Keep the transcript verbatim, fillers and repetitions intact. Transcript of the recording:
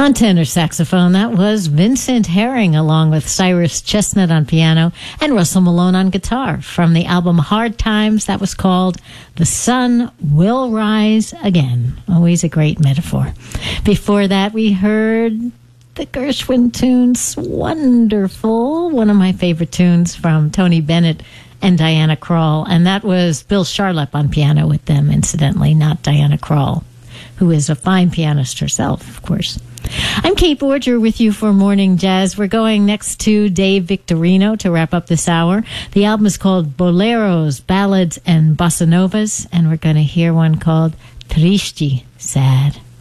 On tenor saxophone, that was Vincent Herring, along with Cyrus Chestnut on piano and Russell Malone on guitar. From the album Hard Times, that was called The Sun Will Rise Again. Always a great metaphor. Before that, we heard the Gershwin tunes, Wonderful, one of my favorite tunes from Tony Bennett and Diana Krall. And that was Bill Charlap on piano with them, incidentally, not Diana Krall, who is a fine pianist herself, of course. I'm Kate Borger with you for Morning Jazz. We're going next to Dave Victorino to wrap up this hour. The album is called Boleros, Ballads, and Bossa Novas, and we're going to hear one called Triste, Sad.